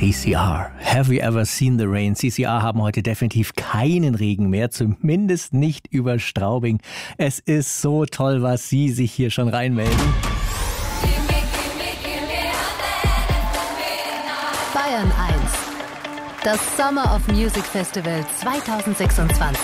CCR. Have you ever seen the rain? CCR haben heute definitiv keinen Regen mehr, zumindest nicht über Straubing. Es ist so toll, was Sie sich hier schon reinmelden. Bayern 1. Das Summer of Music Festival 2026.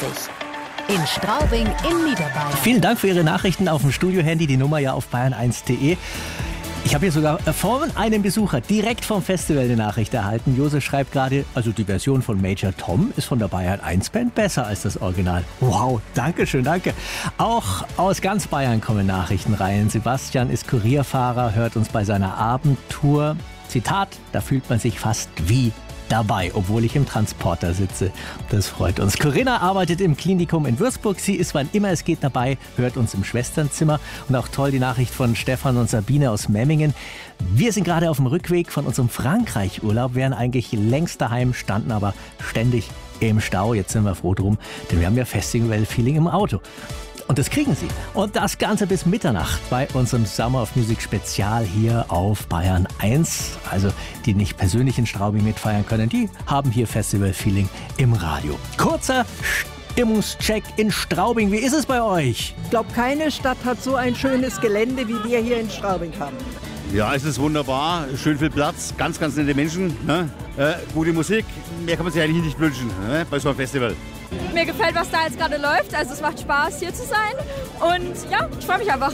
In Straubing in Niederbayern. Vielen Dank für Ihre Nachrichten auf dem Studio-Handy, die Nummer ja auf bayern1.de. Ich habe hier sogar von einem Besucher direkt vom Festival eine Nachricht erhalten. Josef schreibt gerade, also die Version von Major Tom ist von der Bayern 1 Band besser als das Original. Wow, danke schön, danke. Auch aus ganz Bayern kommen Nachrichten rein. Sebastian ist Kurierfahrer, hört uns bei seiner Abendtour. Zitat, da fühlt man sich fast wie dabei, obwohl ich im Transporter sitze. Das freut uns. Corinna arbeitet im Klinikum in Würzburg. Sie ist, wann immer es geht, dabei, hört uns im Schwesternzimmer. Und auch toll die Nachricht von Stefan und Sabine aus Memmingen. Wir sind gerade auf dem Rückweg von unserem Frankreich-Urlaub, wären eigentlich längst daheim, standen aber ständig im Stau. Jetzt sind wir froh drum, denn wir haben ja Festival-Feeling im Auto. Und das kriegen Sie. Und das Ganze bis Mitternacht bei unserem Summer of Music Spezial hier auf Bayern 1. Also die nicht persönlich in Straubing mitfeiern können, die haben hier Festival-Feeling im Radio. Kurzer Stimmungscheck in Straubing. Wie ist es bei euch? Ich glaube, keine Stadt hat so ein schönes Gelände, wie wir hier in Straubing haben. Ja, es ist wunderbar. Schön viel Platz. Ganz, ganz nette Menschen. Ne? Gute Musik. Mehr kann man sich eigentlich nicht wünschen, ne? Bei so einem Festival. Mir gefällt, was da jetzt gerade läuft. Also es macht Spaß, hier zu sein. Und ja, ich freue mich einfach.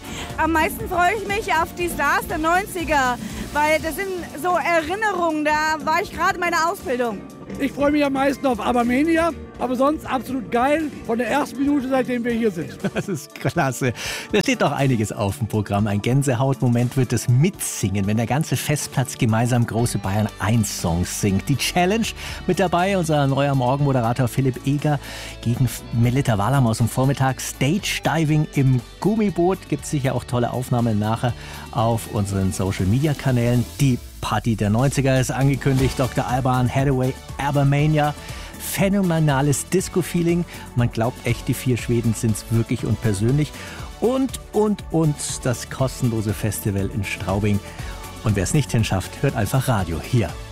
Am meisten freue ich mich auf die Stars der 90er, weil das sind so Erinnerungen. Da war ich gerade in meiner Ausbildung. Ich freue mich am meisten auf Abermania, aber sonst absolut geil von der ersten Minute, seitdem wir hier sind. Das ist klasse. Da steht noch einiges auf dem Programm. Ein Gänsehautmoment wird das Mitsingen, wenn der ganze Festplatz gemeinsam große Bayern 1 Songs singt. Die Challenge mit dabei, unser neuer Morgenmoderator Philipp Eger gegen Melita Wahlam aus dem Vormittag. Stage Diving im Gummiboot. Gibt es sicher auch tolle Aufnahmen nachher auf unseren Social Media Kanälen. Die Party der 90er ist angekündigt. Dr. Alban Hathaway, Abermania. Phänomenales Disco-Feeling. Man glaubt echt, die 4 Schweden sind es wirklich und persönlich. Und das kostenlose Festival in Straubing. Und wer es nicht hinschafft, hört einfach Radio hier